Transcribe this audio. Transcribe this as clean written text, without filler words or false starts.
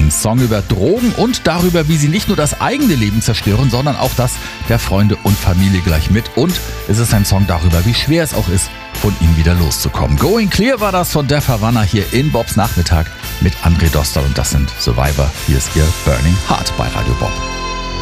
Ein Song über Drogen und darüber, wie sie nicht nur das eigene Leben zerstören, sondern auch das der Freunde und Familie gleich mit. Und es ist ein Song darüber, wie schwer es auch ist, von ihnen wieder loszukommen. Going Clear war das von Def Havana hier in Bobs Nachmittag mit André Dostal und das sind Survivor. Hier ist ihr Burning Heart bei Radio Bob.